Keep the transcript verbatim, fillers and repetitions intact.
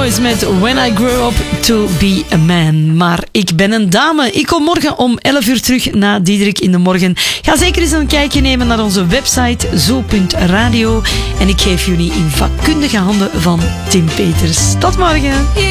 Boys met When I Grow Up To Be A Man. Maar ik ben een dame. Ik kom morgen om elf uur terug na Diederik in de Morgen. Ga zeker eens een kijkje nemen naar onze website zo punt radio. En ik geef jullie in vakkundige handen van Tim Peters. Tot morgen.